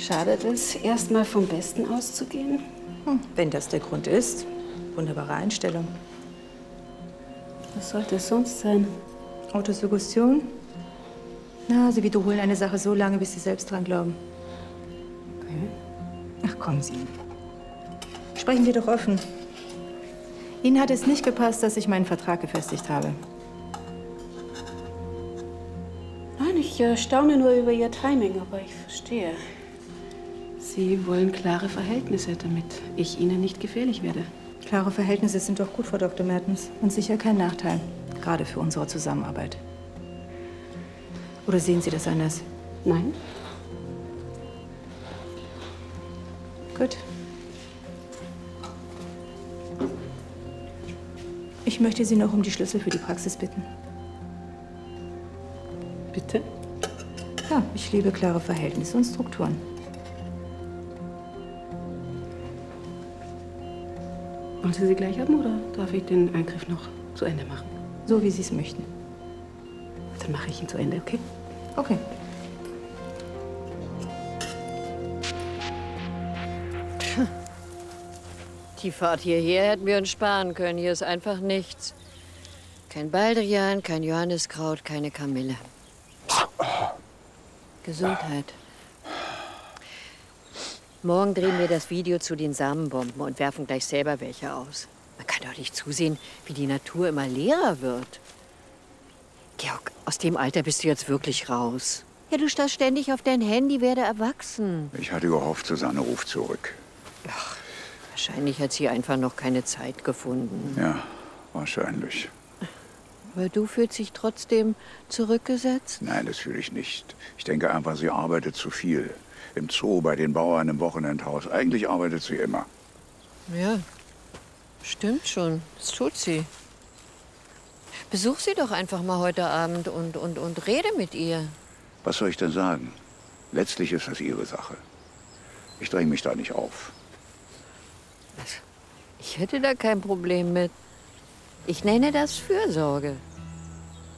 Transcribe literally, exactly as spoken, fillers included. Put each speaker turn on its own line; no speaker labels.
Schadet es, erst mal vom Besten auszugehen?
Hm, wenn das der Grund ist. Wunderbare Einstellung.
Was sollte es sonst sein?
Autosuggestion? Na, Sie wiederholen eine Sache so lange, bis Sie selbst dran glauben.
Okay.
Ach, kommen Sie. Sprechen wir doch offen. Ihnen hat es nicht gepasst, dass ich meinen Vertrag gefestigt habe.
Nein, ich äh, staune nur über Ihr Timing, aber ich verstehe. Sie wollen klare Verhältnisse, damit ich Ihnen nicht gefährlich werde.
Klare Verhältnisse sind doch gut, Frau Doktor Mertens. Und sicher kein Nachteil. Gerade für unsere Zusammenarbeit. Oder sehen Sie das anders?
Nein.
Gut. Ich möchte Sie noch um die Schlüssel für die Praxis bitten.
Bitte?
Ja, ich liebe klare Verhältnisse und Strukturen.
Wollen Sie sie gleich haben oder darf ich den Eingriff noch zu Ende machen?
So, wie Sie es möchten.
Dann mache ich ihn zu Ende, okay?
Okay.
Die Fahrt hierher hätten wir uns sparen können. Hier ist einfach nichts. Kein Baldrian, kein Johanniskraut, keine Kamille. Gesundheit. Morgen drehen wir das Video zu den Samenbomben und werfen gleich selber welche aus. Man kann doch nicht zusehen, wie die Natur immer leerer wird. Georg, aus dem Alter bist du jetzt wirklich raus. Ja, du starrst ständig auf dein Handy, werde erwachsen.
Ich hatte gehofft, Susanne ruft zurück.
Ach, wahrscheinlich hat sie einfach noch keine Zeit gefunden.
Ja, wahrscheinlich.
Aber du fühlst dich trotzdem zurückgesetzt?
Nein, das fühle ich nicht. Ich denke einfach, sie arbeitet zu viel. Im Zoo, bei den Bauern, im Wochenendhaus. Eigentlich arbeitet sie immer.
Ja, stimmt schon. Das tut sie. Besuch sie doch einfach mal heute Abend und, und, und rede mit ihr.
Was soll ich denn sagen? Letztlich ist das ihre Sache. Ich dränge mich da nicht auf.
Ich hätte da kein Problem mit. Ich nenne das Fürsorge.